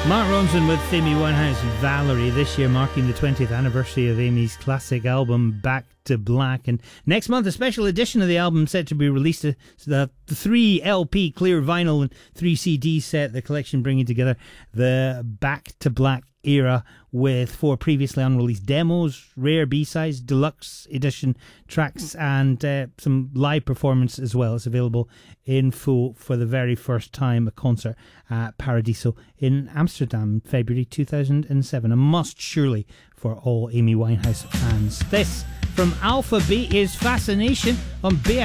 Mark Ronson with Amy Winehouse, Valerie, this year marking the 20th anniversary of Amy's classic album Back to Black. And next month, a special edition of the album set to be released. The 3 LP clear vinyl and 3 CD set, the collection bringing together the Back to Black era with 4 previously unreleased demos, rare B-sides, deluxe edition tracks, and some live performance as well. It's available in full for the very first time, a concert at Paradiso in Amsterdam, February 2007. A must surely for all Amy Winehouse fans. This from Alpha B is Fascination on BFM.